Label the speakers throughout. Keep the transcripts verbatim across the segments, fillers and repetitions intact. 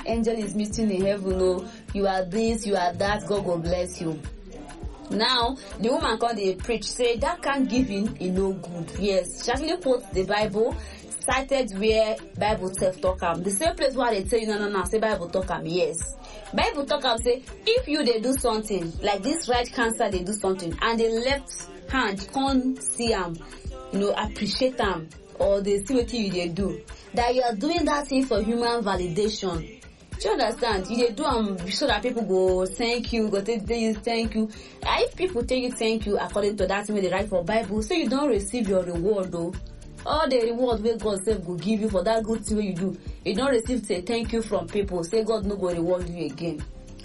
Speaker 1: angel is meeting in heaven, oh, you are this, you are that, God will bless you. Now, the woman come dey preach, say that can't give in, e no good. Yes, she actually quotes the Bible, cited where Bible self talk am. The same place where they tell you, no, no, no, say Bible talk am, yes. Bible talk am say, if you they do something, like this right cancer, they do something, and the left hand can't see am, you know, appreciate am, or they see what you they do, that you are doing that thing for human validation. Do you understand? You dey do am um, so that people go thank you, go tell you thank you. And if people tell you thank you according to that thing they write for Bible, so you don't receive your reward though. All the reward where God self go give you for that good thing you do, you don't receive say thank you from people. Say God no go reward you again.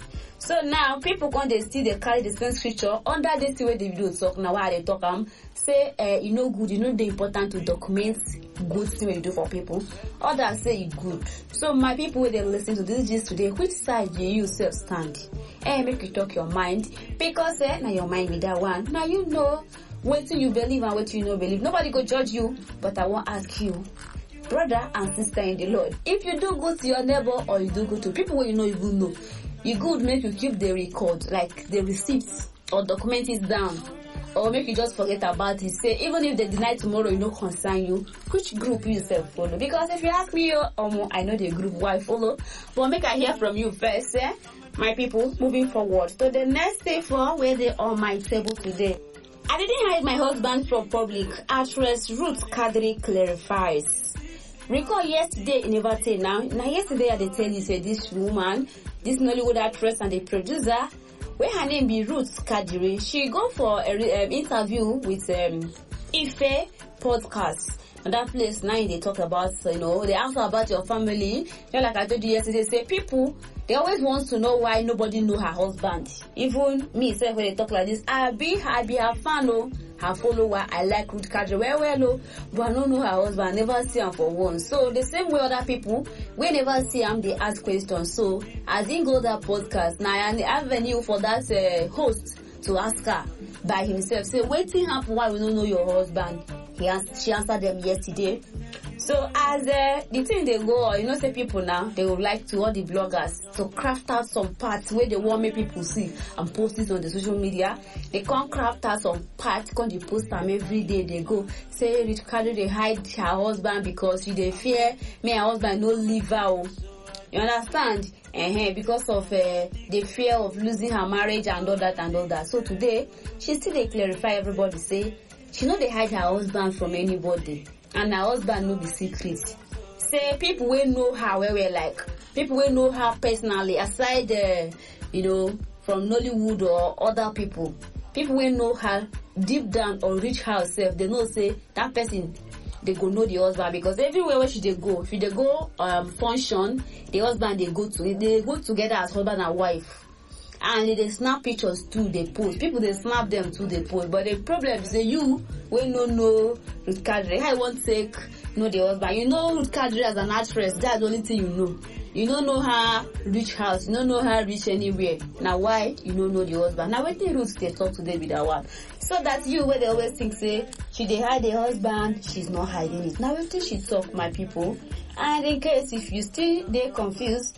Speaker 1: So now people when they still they carry the same scripture under this way they do talk now why they talk um say uh, you know good, you know the important to document good thing you do for people. Others say it good. So my people when they listen to this gist today, which side do you yourself stand? Eh, make you talk your mind because eh now your mind with that one. Now you know what you believe and what you know believe. Nobody go judge you, but I won't ask you, brother and sister in the Lord, if you do good to your neighbor or you do good to people where you know even know. You good make you keep the record, like the receipts, or document it down, or make you just forget about it. Say even if they deny tomorrow, you know concern you. Which group you yourself follow? Because if you ask me, um, I know the group why I follow, but make I hear from you first, eh? My people, moving forward to the next day for where they on my table today. I didn't hide my husband from public. Actress Ruth Kadri clarifies. Recall yesterday in Everton now. Now yesterday I tell you say this woman, this Nollywood actress and the producer, where her name be Ruth Kadri, she go for a um, interview with um, Ife podcast. And that place now they talk about, you know, they ask her about your family. You know, like I told you yesterday, say people, they always want to know why nobody know her husband. Even me, say when they talk like this, I be, I be her fan, oh, her follower. I like Ruth Kadri well, well, oh, but I don't know her husband. I never see him for once. So the same way other people, we never see him, they ask questions. So as in go that podcast, now and the avenue for that uh, host to ask her by himself, say, waiting happen why we don't know your husband. He has, she answered them yesterday. So as uh, the thing they go, you know, say people now, they would like to, all the bloggers, to craft out some parts where they want make people see and post it on the social media. They can't craft out some parts, can't they post them every day. They go, say, Ruth Kadri, they hide her husband because she they fear me, her husband no leave her. You understand? Uh-huh, because of uh, the fear of losing her marriage and all that and all that. So today, she still they clarify everybody, say, she know they hide her husband from anybody. And her husband no be secret. Say people will know her where we like. People will know her personally, aside uh, you know, from Nollywood or other people. People will know her deep down or reach herself. They know say that person they go know the husband because everywhere where she they go, if they go um function, the husband they go to they go together as husband and wife. And they snap pictures too, they post. People they snap them too, they post. But the problem is that you will no know Ruth Kadri. I won't take know the husband. You know Ruth Kadri as an actress, that's the only thing you know. You don't know her rich house, you don't know her rich anywhere. Now why you don't know the husband? Now wait till Ruth they talk today with that one. So that you where they always think say she they hide the husband, she's not hiding it. Now wait till she talk, my people. And in case if you still they confused,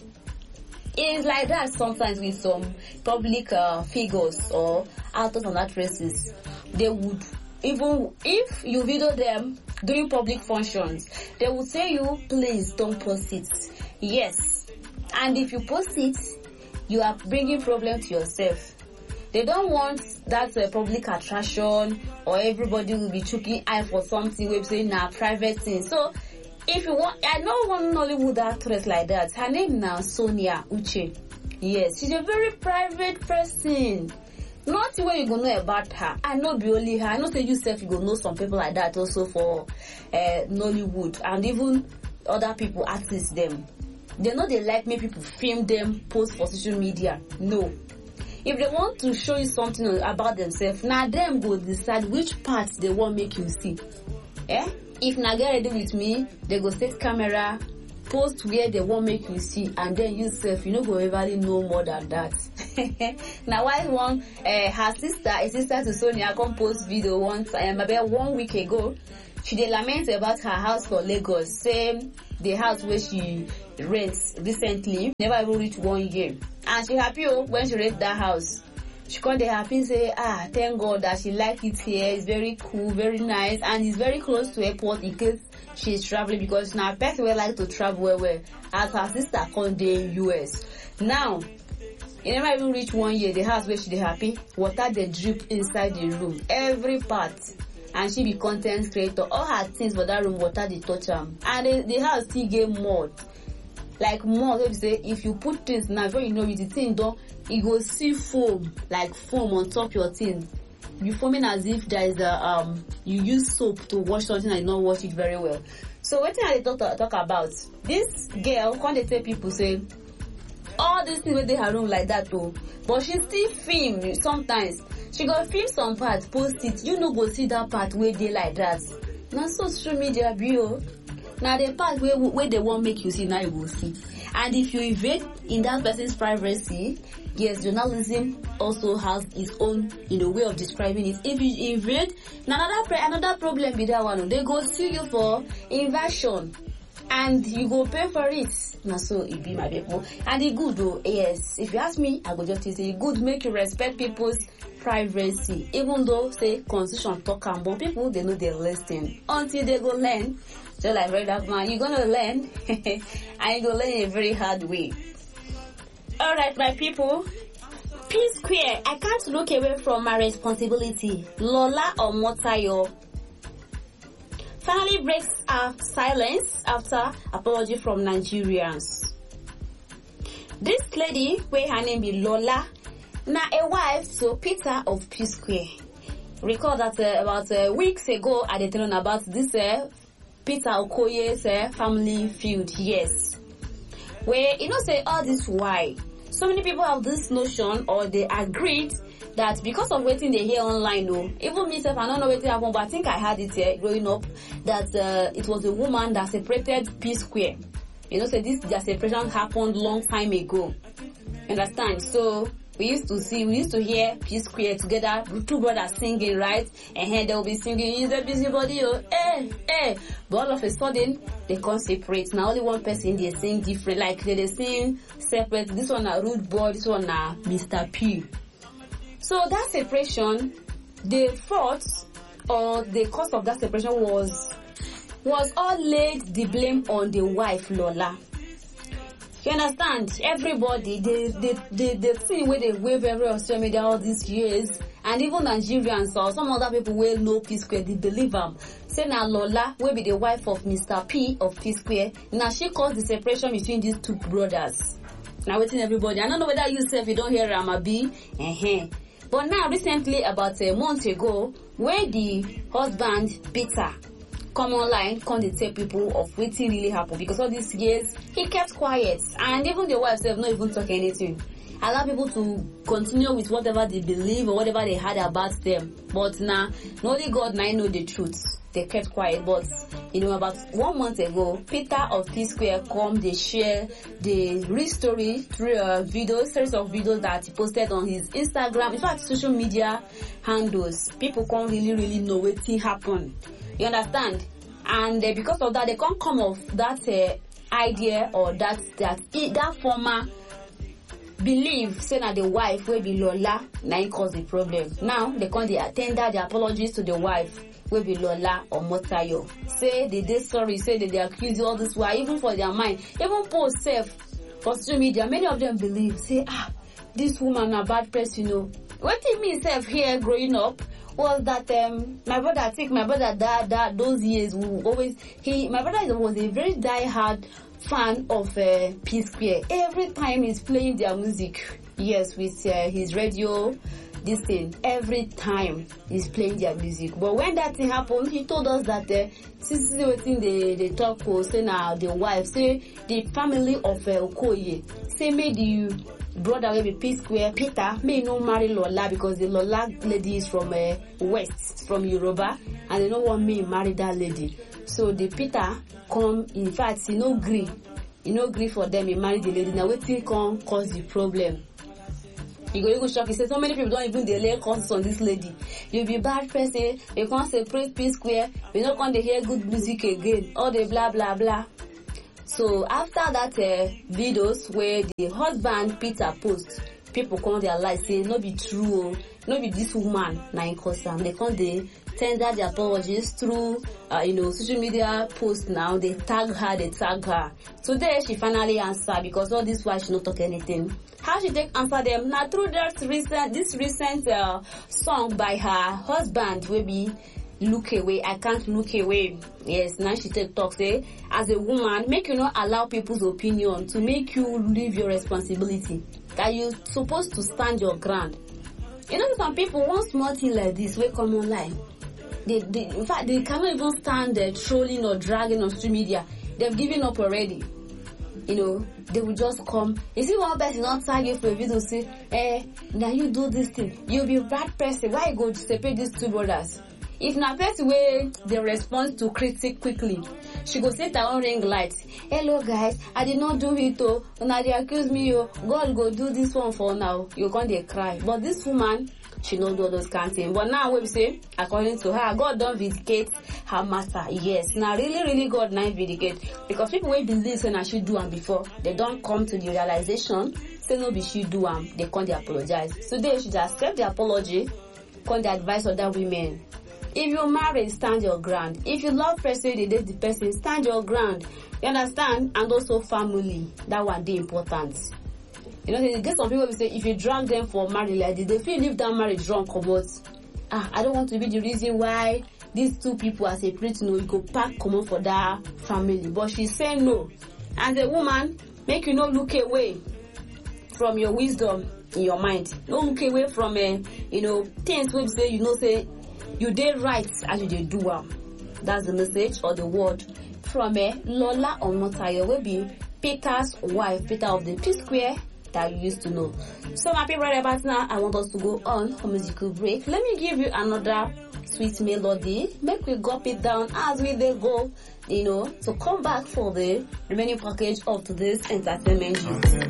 Speaker 1: it's like that sometimes with some public uh, figures or actors and actresses. They would, even if you video them during public functions, they will say you, please don't post it. Yes. And if you post it, you are bringing problem to yourself. They don't want that uh, public attraction or everybody will be choking eye for something we're saying now private thing. So if you want, I know one Nollywood actress like that. Her name now Sonia Uche. Yes, she's a very private person. Not where you gonna know about her. I know be only her. I know say yourself you gonna know some people like that also for uh, Nollywood and even other people artists them. They know they like me people film them, post for social media. No. If they want to show you something about themselves, now them go decide which parts they want make you see. Eh? If na get ready with me, they go set camera, post where they want make you see, and then you self, you know, go everly know more than that. Now, why one, uh, her sister, a sister to Sonia, come post video once, um, about one week ago, she dey lament about her house for Lagos, same the house where she rent recently, never even reach one year, and she happy oh when she rent that house. She come dey happy say ah thank God that she like it here, it's very cool, very nice, and it's very close to airport in case she's traveling, because na person wey like to travel well well, as her sister come dey U S. Now e never even reach one year, the house where she dey happy, water dey drip inside the room, every part, and she be con ten t creator, all her things for that room water dey touch am, and the, the house still get mud, like mud wey be say if you put things now before you know it, the thing don e go see foam, like foam on top your thing, you foaming as if there is a um you use soap to wash something and you not wash it very well. So wetin I dey talk talk about, this girl come dey tell people say all these things wey dey her room like that oh, but she still film sometimes, she go film some part post it, you no go see that part wey dey like that. Na so social media be oh, na the part wey wey they wan make you see now you go see, and if you invade in that person's privacy, yes, journalism also has its own, you know, way of describing it. If you invade, another another problem be that one. They go sue you for invasion, and you go pay for it. Now, so it be my people, and it good though. Yes, if you ask me, I go just say it good. Make you respect people's privacy, even though say constitution talk am, but people they know they listen until they go learn. So like brother man, you gonna learn, and you gonna learn in a very hard way. Alright, my people, P Square, I can't look away from my responsibility. Lola Omotayo finally breaks her silence after apology from Nigerians. This lady, where her name be Lola, na a wife to Peter of P Square. Recall that uh, about uh, weeks ago, I did tell you about this uh, Peter Okoye's uh, family feud. Yes. Where, you know, say all this why so many people have this notion, or they agreed that because of waiting they hear online, no, even myself, I don't know what happened, but I think I had it here growing up, that uh, it was a woman that separated P Square. You know, say this their separation happened long time ago. Understand? So we used to see, we used to hear P Square together, two brothers singing, right? And here they will be singing, "He's a busy body, oh, eh, eh." But all of a sudden, they can't separate. Now only one person they sing different, like they, they sing separate. This one a Rude Boy, this one a Mister P. So that separation, the fault or the cause of that separation was was all laid the blame on the wife Lola. You understand? Everybody, the the the the thing where they wave every on social media all these years, and even Nigerians or some other people will know P Square, they believe them. Say now Lola will be the wife of Mister P of P Square. Now she caused the separation between these two brothers. Now waiting everybody. I don't know whether you say if you don't hear Ramabi, uh-huh. But now recently, about a month ago, where the husband Peter come online, come to tell people of what really happened, because all these years he kept quiet, and even the wife said not even talk anything. Allow people to continue with whatever they believe or whatever they heard about them. But now, only God now know the truth. They kept quiet. But you know, about one month ago, Peter of P Square come, they share the real story through a video, series of videos that he posted on his Instagram. In fact, social media handles. People can't really, really know what happened. You understand? And uh, because of that, they can't come off that uh, idea or that that that former believe say that the wife will be Lola now cause the problem. Now they can't they tender the apologies to the wife will be Lola or Motayo. Say they did sorry, say that they accuse you all this while, even for their mind, even post self for social media. Many of them believe say ah this woman a bad person, you know. What it means self here growing up was that um my brother, I think my brother that that those years we always he my brother was a very die-hard fan of uh, P Square. Every time he's playing their music, yes, with uh, his radio, this thing, every time he's playing their music. But when that thing happened, he told us that uh, since waiting the the talk was say now the wife say the family of uh, Okoye say made the brother will be P Square Peter may no marry Lola because the Lola lady is from uh, west, from Yoruba, and they don't want me to marry that lady. So the Peter come, in fact, he no agree. He no agree for them, he marry the lady. Now wetin come cause the problem? You go, you go shock. He said so many people don't even delay causes on this lady. You be bad person, you can't separate P Square, you don't come to hear good music again. All the blah blah blah. So after that uh, videos where the husband Peter post, people come their life say no be true, no be this woman na in cause am. They come they tender their apologies through uh, you know social media posts. Now they tag her, they tag her. Today she finally answer, because all this while she not talk anything. How she take answer them? Now through that recent this recent uh, song by her husband will be Look Away, I Can't Look Away. Yes, now she take talk say, as a woman, make you not allow people's opinion to make you leave your responsibility. That you supposed to stand your ground. You know, some people want small thing like this will come online. They, they, in fact, they cannot even stand there trolling or dragging on social media. They've given up already. You know, they will just come. You see one person not tag you for a video, say, eh, now you do this thing. You'll be a bad person. Why you go to separate these two brothers? If na person way they respond to critic quickly, she go set her own ring light. Hello guys, I did not do it oh. Now they accuse me oh. God go do this one for now. You can't they cry. But this woman, she not do all those kind of things. But now we say, according to her, God don't vindicate her matter. Yes, now really, really God not vindicate, because people will believe and I should do them before they don't come to the realization. Say no, be she do them. They can't they apologize. So they should accept the apology. Can't they advise other women? If you're married, stand your ground. If you love person, you date the person, stand your ground. You understand? And also family. That one be important. You know, there's some people who say if you drag them for marriage like this, they feel leave that marriage wrong, come out. Ah, I don't want to be the reason why these two people are separate. No, you go pack common for that family. But she's saying no. As a woman, make you not look away from your wisdom in your mind. Don't look away from, uh, you know, things we say, you know, say, you did right as you did do um. That's the message or the word from a uh, Lola Omotayo will be Peter's wife, Peter of the P Square that you used to know. So my people right about now, I want us to go on a musical break. Let me give you another sweet melody. Make we gulp it down as we they go, you know, to come back for the remaining package of today's entertainment.